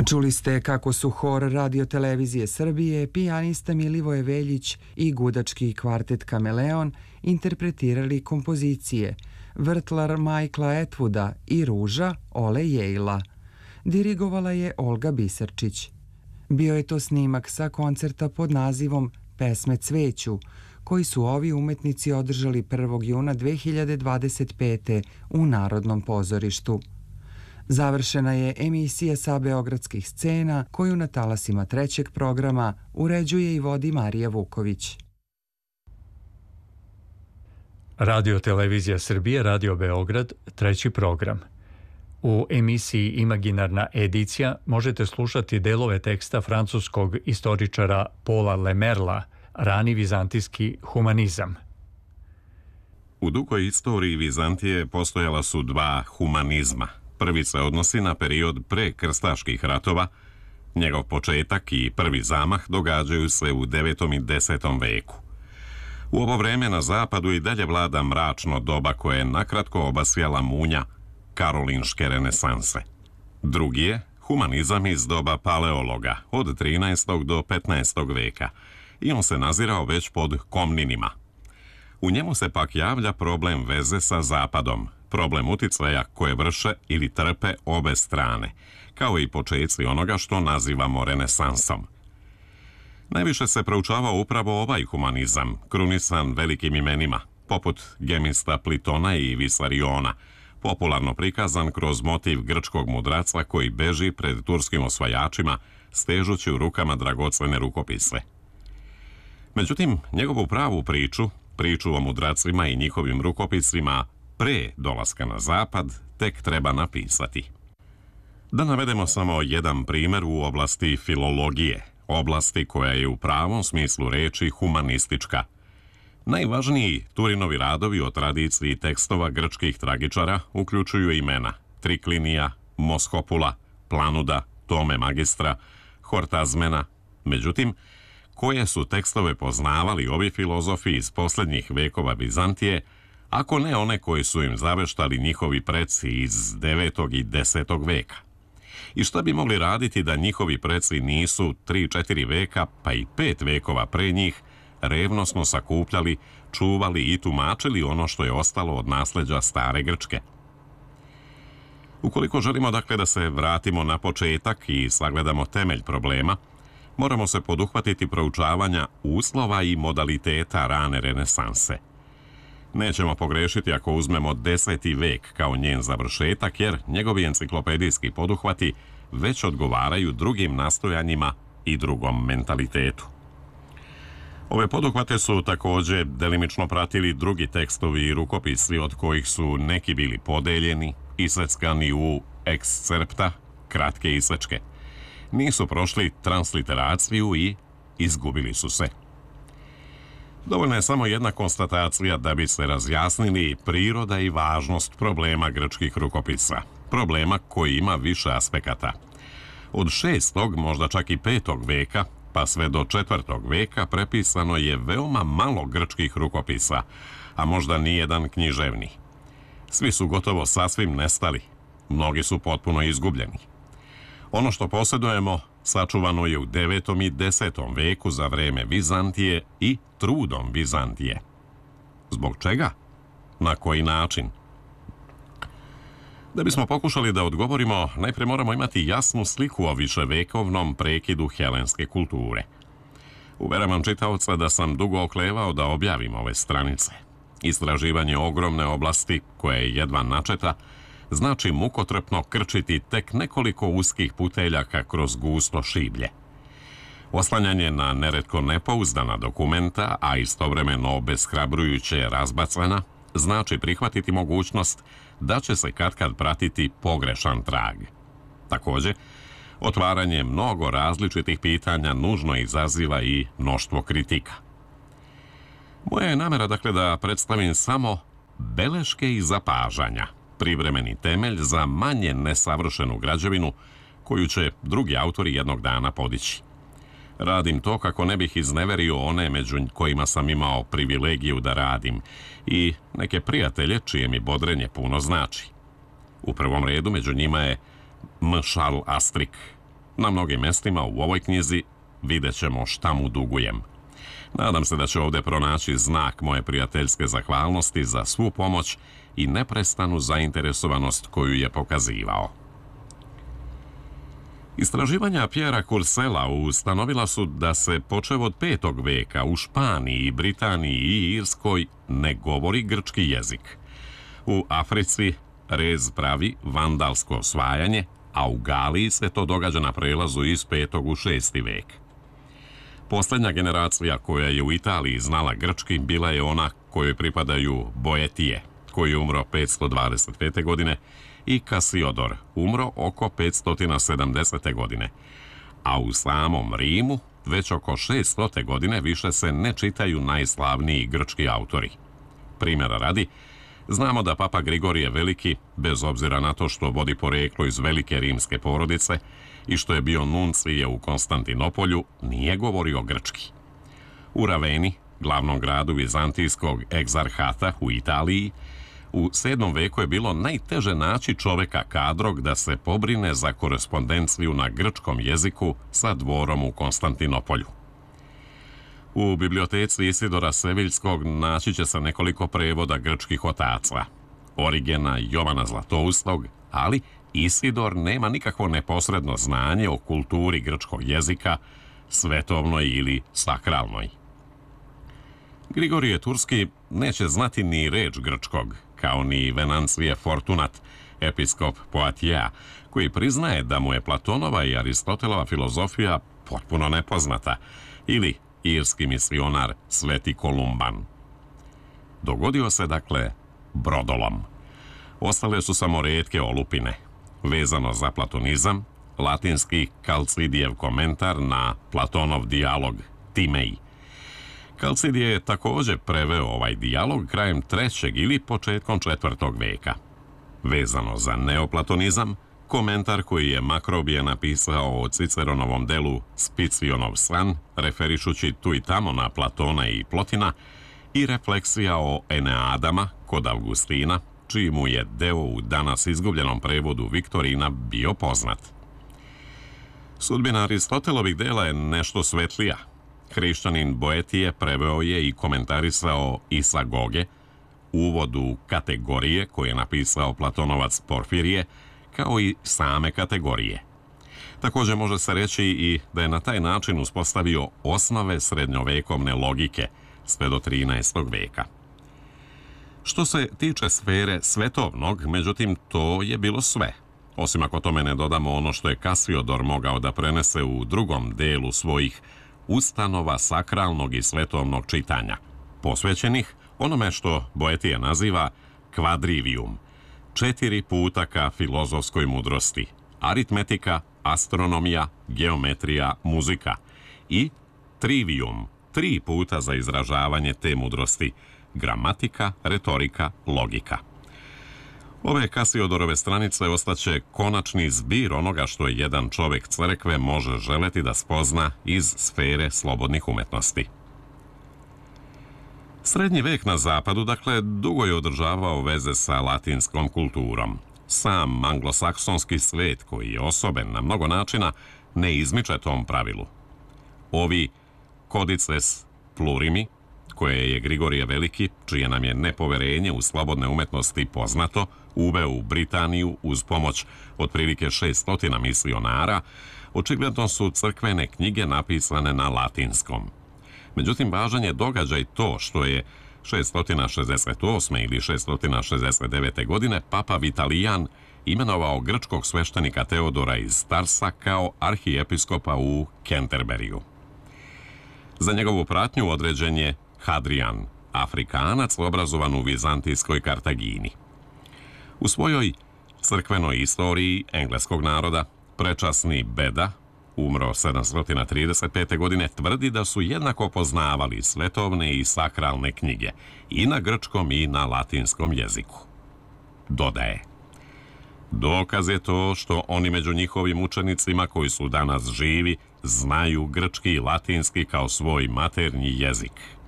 Čuli ste kako su hor Radio-televizije Srbije, pijanista Milivoje Veljić i gudački kvartet Kameleon interpretirali kompozicije Vrtlar Michaela Atwooda i Ruža Ole Yalea. Dirigovala je Olga Biserčić. Bio je to snimak sa koncerta pod nazivom Pesme cveću, koji su ovi umetnici održali 1. juna 2025. u Narodnom pozorištu. Završena je emisija sa beogradskih scena koju na talasima trećeg programa uređuje i vodi Marija Vuković. Radio-televizija Srbije, Radio Beograd, treći program. U emisiji Imaginarna edicija možete slušati delove teksta francuskog istoričara Paula Lemerla, Rani vizantijski humanizam. U dugoj istoriji Vizantije postojala su dva humanizma. Prvi se odnosi na period pre krstaških ratova. Njegov početak i prvi zamah događaju se u 9. i 10. veku. U ovo vreme na zapadu i dalje vlada mračno doba koje je nakratko obasjala munja karolinške renesanse. Drugi je humanizam iz doba paleologa od 13. do 15. veka i on se nazirao već pod Komninima. U njemu se pak javlja problem veze sa zapadom, problem uticaja koje vrše ili trpe obe strane, kao i počeci onoga što nazivamo renesansom. Najviše se proučavao upravo ovaj humanizam, krunisan velikim imenima, poput Gemista Plitona i Visariona, popularno prikazan kroz motiv grčkog mudraca koji beži pred turskim osvajačima, stežući u rukama dragocene rukopise. Međutim, njegovu pravu priču o mudracima i njihovim rukopisima pre dolaska na zapad, tek treba napisati. Da navedemo samo jedan primjer u oblasti filologije, oblasti koja je u pravom smislu reči humanistička. Najvažniji Turinovi radovi o tradiciji tekstova grčkih tragičara uključuju imena Triklinija, Moschopula, Planuda, Tome Magistra, Hortazmena. Međutim, koje su tekstove poznavali ovi filozofi iz posljednjih vekova Vizantije, ako ne one koji su im zaveštali njihovi preci iz 9. i 10. veka? I šta bi mogli raditi da njihovi preci nisu 3-4 veka, pa i 5 vekova pre njih, revnosno sakupljali, čuvali i tumačili ono što je ostalo od nasleđa stare Grčke? Ukoliko želimo dakle da se vratimo na početak i sagledamo temelj problema, moramo se poduhvatiti proučavanja uslova i modaliteta rane renesanse. Nećemo pogrešiti ako uzmemo 10. vek kao njen završetak, jer njegovi enciklopedijski poduhvati već odgovaraju drugim nastojanjima i drugom mentalitetu. Ove poduhvate su također delimično pratili drugi tekstovi i rukopisi od kojih su neki bili podeljeni, iseckani u ekscerpta, kratke isečke. Nisu prošli transliteraciju i izgubili su se. Dovoljna je samo jedna konstatacija da bi se razjasnili priroda i važnost problema grčkih rukopisa, problema koji ima više aspekata. Od 6. možda čak i 5. veka, pa sve do 4. veka prepisano je veoma malo grčkih rukopisa, a možda nijedan književni. Svi su gotovo sasvim nestali, mnogi su potpuno izgubljeni. Ono što posjedujemo sačuvano je u 9. i 10. veku za vreme Vizantije i trudom Vizantije. Zbog čega? Na koji način? Da bismo pokušali da odgovorimo, najprije moramo imati jasnu sliku o viševekovnom prekidu helenske kulture. Uveravam čitaoca da sam dugo oklevao da objavim ove stranice. Istraživanje ogromne oblasti, koja je jedva načeta, znači mukotrpno krčiti tek nekoliko uskih puteljaka kroz gusto šiblje. Oslanjanje na neretko nepouzdana dokumenta, a istovremeno obeshrabrujuće razbacana, znači prihvatiti mogućnost da će se katkad pratiti pogrešan trag. Također, otvaranje mnogo različitih pitanja nužno izaziva i mnoštvo kritika. Moja je namera dakle da predstavim samo beleške i zapažanja, privremeni temelj za manje nesavršenu građevinu koju će drugi autori jednog dana podići. Radim to kako ne bih izneverio one među kojima sam imao privilegiju da radim i neke prijatelje čije mi bodrenje puno znači. U prvom redu među njima je M. Charles Astrik, Na mnogim mjestima u ovoj knjizi vidjet ćemo šta mu dugujem. Nadam se da će ovdje pronaći znak moje prijateljske zahvalnosti za svu pomoć i neprestanu zainteresovanost koju je pokazivao. Istraživanja Pierra Cursela ustanovila su da se počev od 5. veka u Španiji, Britaniji i Irskoj ne govori grčki jezik. U Africi rez pravi vandalsko osvajanje, a u Galiji se to događa na prelazu iz 5. u 6. vek. Posljednja generacija koja je u Italiji znala grčki bila je ona kojoj pripadaju Boetije, koji je umro 525. godine, i Kasiodor, umro oko 570. godine. A u samom Rimu, već oko 600. godine, više se ne čitaju najslavniji grčki autori. Primjera radi, znamo da Papa Grigorije Veliki, bez obzira na to što vodi poreklo iz velike rimske porodice i što je bio nuncije u Konstantinopolju, nije govorio grčki. U Raveni, glavnom gradu vizantijskog egzarhata u Italiji, u 7. veku je bilo najteže naći čoveka kadrog da se pobrine za korespondenciju na grčkom jeziku sa dvorom u Konstantinopolju. U biblioteci Isidora Seviljskog naći će se nekoliko prevoda grčkih otaca, Origena i Jovana Zlatoustog, ali Isidor nema nikakvo neposredno znanje o kulturi grčkog jezika, svetovnoj ili sakralnoj. Grigorije Turski neće znati ni reč grčkog, kao ni Venancije Fortunat, episkop Poatija, koji priznaje da mu je Platonova i Aristotelova filozofija potpuno nepoznata, ili irski misionar Sveti Kolumban. Dogodio se, dakle, brodolom. Ostale su samo retke olupine. Vezano za platonizam, latinski Kalcidijev komentar na Platonov dijalog Timej. Kalcidije je također preveo ovaj dijalog krajem 3. ili početkom 4. veka. Vezano za neoplatonizam, komentar koji je Makrobije napisao o Ciceronovom delu Spicionov san, referišući tu i tamo na Platona i Plotina, i refleksija o Eneadama kod Augustina, čiji mu je deo u danas izgubljenom prevodu Viktorina bio poznat. Sudbina Aristotelovih dela je nešto svetlija. Hrišćanin Boetije preveo je i komentarisao Isagoge, uvod u kategorije koje je napisao Platonovac Porfirije, kao i same kategorije. Također može se reći i da je na taj način uspostavio osnove srednjovekovne logike sve do 13. veka. Što se tiče sfere svetovnog, međutim, to je bilo sve. Osim ako tome ne dodamo ono što je Kasiodor mogao da prenese u drugom delu svojih ustanova sakralnog i svetovnog čitanja, posvećenih onome što Boetije naziva kvadrivium, 4 puta ka filozofskoj mudrosti, aritmetika, astronomija, geometrija, muzika, i trivium, 3 puta za izražavanje te mudrosti, gramatika, retorika, logika. Ove Kasiodorove stranice ostaće konačni zbir onoga što jedan čovjek crkve može želeti da spozna iz sfere slobodnih umetnosti. Srednji vek na zapadu, dakle, dugo je održavao veze sa latinskom kulturom. Sam anglosaksonski svet, koji je osoben na mnogo načina, ne izmiče tom pravilu. Ovi codices plurimi, koje je Grigorije Veliki, čije nam je nepoverenje u slobodne umetnosti poznato, uveo u Britaniju uz pomoć otprilike 600 misionara, očigledno su crkvene knjige napisane na latinskom. Međutim, važan je događaj to što je 668. ili 669. godine Papa Vitalijan imenovao grčkog sveštenika Teodora iz Tarsa kao arhiepiskopa u Canterburyju. Za njegovu pratnju određen je Hadrian, Afrikanac obrazovan u vizantijskoj Kartagini. U svojoj crkvenoj istoriji engleskog naroda, prečasni Beda, umro 735. godine, tvrdi da su jednako poznavali svetovne i sakralne knjige i na grčkom i na latinskom jeziku. Dodaje: dokaz je to što oni među njihovim učenicima koji su danas živi znaju grčki i latinski kao svoj maternji jezik.